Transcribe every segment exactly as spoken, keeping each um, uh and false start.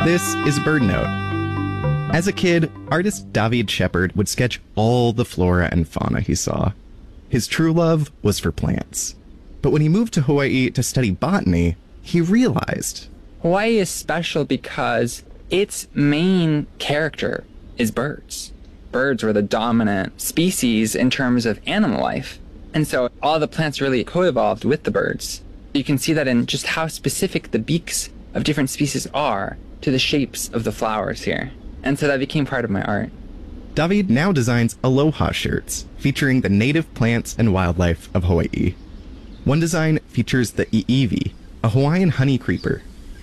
This is Bird Note. As a kid, artist David Shepard would sketch all the flora and fauna he saw. His true love was for plants. But when he moved to Hawaii to study botany, he realized Hawaii is special because its main character is birds. Birds were the dominant species in terms of animal life. And so all the plants really co-evolved with the birds. You can see that in just how specific the beaks of different species are to the shapes of the flowers here. And so that became part of my art. David now designs aloha shirts featuring the native plants and wildlife of Hawaii. One design features the iiwi, a Hawaiian honey creeper.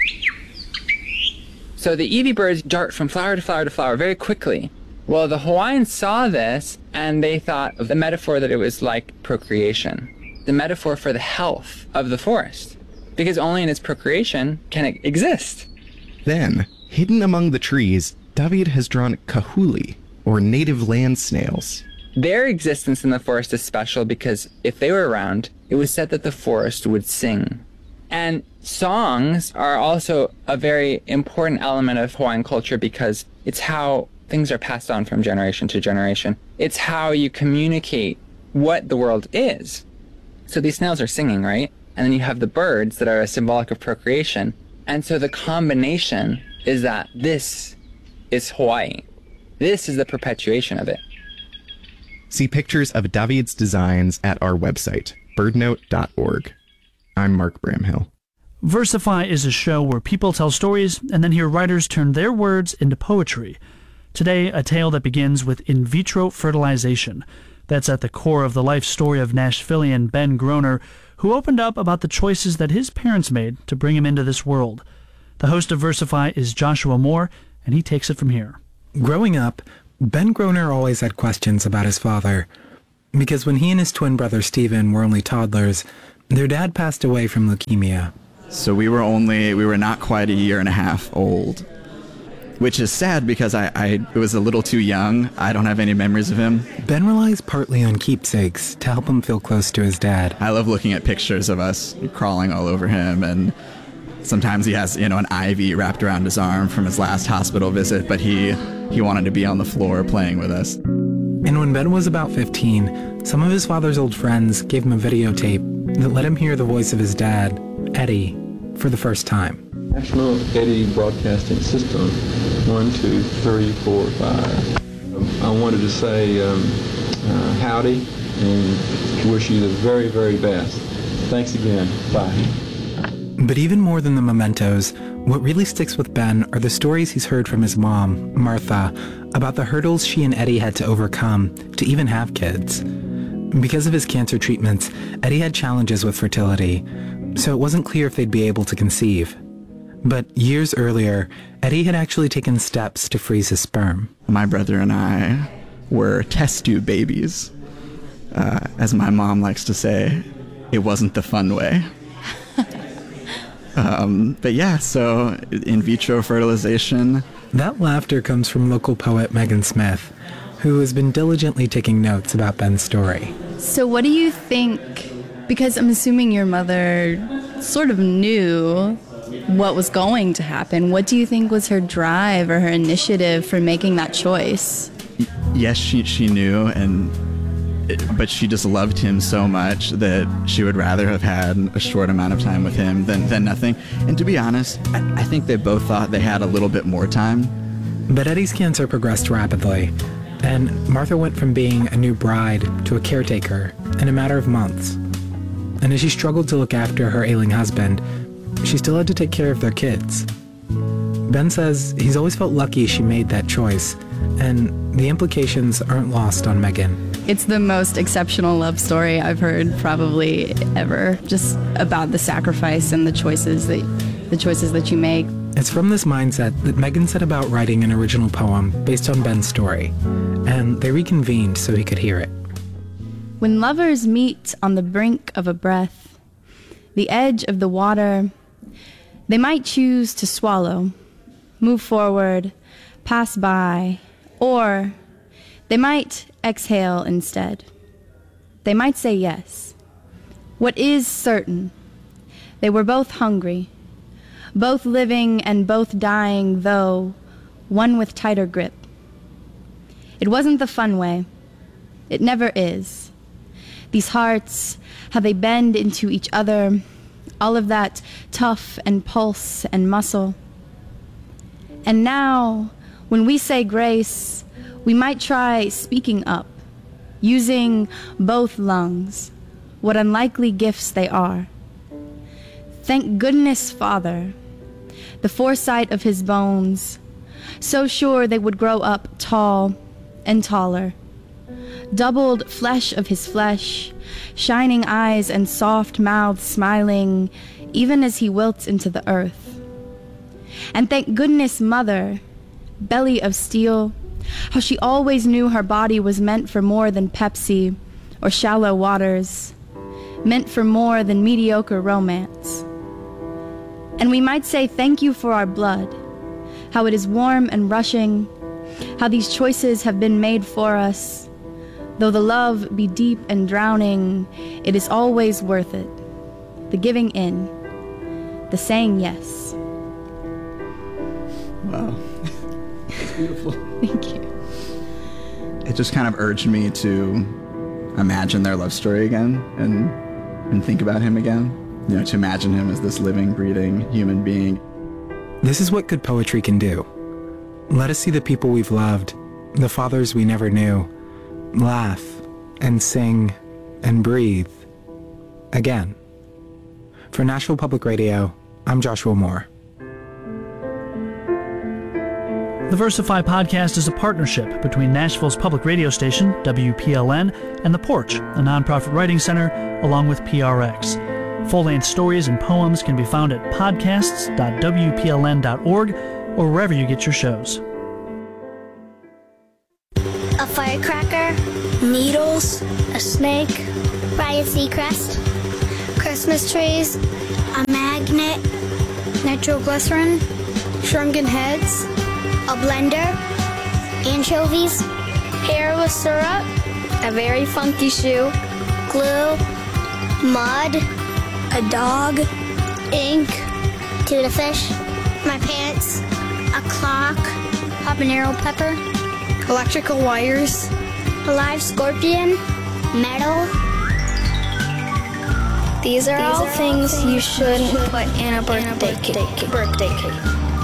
So the iiwi birds dart from flower to flower to flower very quickly. Well, the Hawaiians saw this and they thought of the metaphor that it was like procreation, the metaphor for the health of the forest, because only in its procreation can it exist. Then, hidden among the trees, David has drawn kahuli, or native land snails. Their existence in the forest is special because if they were around, it was said that the forest would sing. And songs are also a very important element of Hawaiian culture because it's how things are passed on from generation to generation. It's how you communicate what the world is. So these snails are singing, right? And then you have the birds that are symbolic of procreation. And so the combination is that this is Hawaii. This is the perpetuation of it. See pictures of David's designs at our website, birdnote dot org. I'm Mark Bramhill. Versify is a show where people tell stories and then hear writers turn their words into poetry. Today, a tale that begins with in vitro fertilization. That's at the core of the life story of Nashvilleian Ben Groner, who opened up about the choices that his parents made to bring him into this world. The host of Versify is Joshua Moore, and he takes it from here. Growing up, Ben Groner always had questions about his father, because when he and his twin brother Stephen were only toddlers, their dad passed away from leukemia. So we were only, we were not quite a year and a half old, which is sad because I, I was a little too young. I don't have any memories of him. Ben relies partly on keepsakes to help him feel close to his dad. I love looking at pictures of us crawling all over him, and sometimes he has, you know, an ivy wrapped around his arm from his last hospital visit, but he, he wanted to be on the floor playing with us. And when Ben was about fifteen, some of his father's old friends gave him a videotape that let him hear the voice of his dad, Eddie, for the first time. National Eddie Broadcasting System, one, two, three, four, five. Um, I wanted to say um, uh, howdy and wish you the very, very best. Thanks again. Bye. But even more than the mementos, what really sticks with Ben are the stories he's heard from his mom, Martha, about the hurdles she and Eddie had to overcome to even have kids. Because of his cancer treatments, Eddie had challenges with fertility, so it wasn't clear if they'd be able to conceive. But years earlier, Eddie had actually taken steps to freeze his sperm. My brother and I were test tube babies. Uh, as my mom likes to say, it wasn't the fun way. um, but yeah, so in vitro fertilization. That laughter comes from local poet Megan Smith, who has been diligently taking notes about Ben's story. So what do you think, because I'm assuming your mother sort of knew what was going to happen, what do you think was her drive or her initiative for making that choice? Yes, she she knew, and it, but she just loved him so much that she would rather have had a short amount of time with him than, than nothing. And to be honest, I, I think they both thought they had a little bit more time. But Eddie's cancer progressed rapidly, and Martha went from being a new bride to a caretaker in a matter of months. And as she struggled to look after her ailing husband, she still had to take care of their kids. Ben says he's always felt lucky she made that choice, and the implications aren't lost on Megan. It's the most exceptional love story I've heard probably ever, just about the sacrifice and the choices that the choices that you make. It's from this mindset that Megan set about writing an original poem based on Ben's story, and they reconvened so he could hear it. When lovers meet on the brink of a breath, the edge of the water, they might choose to swallow, move forward, pass by, or they might exhale instead. They might say yes. What is certain, they were both hungry, both living and both dying, though one with tighter grip. It wasn't the fun way. It never is. These hearts, how they bend into each other, all of that tough and pulse and muscle. And now, when we say grace, we might try speaking up, using both lungs, what unlikely gifts they are. Thank goodness, Father, the foresight of his bones, so sure they would grow up tall and taller. Doubled flesh of his flesh, shining eyes and soft mouth smiling, even as he wilts into the earth. And thank goodness, Mother, belly of steel, how she always knew her body was meant for more than Pepsi or shallow waters, meant for more than mediocre romance. And we might say thank you for our blood, how it is warm and rushing, how these choices have been made for us. Though the love be deep and drowning, it is always worth it. The giving in, the saying yes. Wow. It's beautiful. Thank you. It just kind of urged me to imagine their love story again and and think about him again. You know, to imagine him as this living, breathing human being. This is what good poetry can do. Let us see the people we've loved, the fathers we never knew, laugh and sing and breathe again. For Nashville Public Radio, I'm Joshua Moore. The Versify podcast is a partnership between Nashville's public radio station, W P L N, and The Porch, a nonprofit writing center, along with P R X. Full-length stories and poems can be found at podcasts dot w p l n dot org or wherever you get your shows. A firecracker, needles, a snake, Ryan Seacrest, Christmas trees, a magnet, nitroglycerin, shrunken heads, a blender, anchovies, hairless syrup, a very funky shoe, glue, mud, a dog, ink, tuna fish, my pants, a clock, habanero pepper, electrical wires, a live scorpion, metal. These are all things you shouldn't put in a birthday cake. Birthday cake.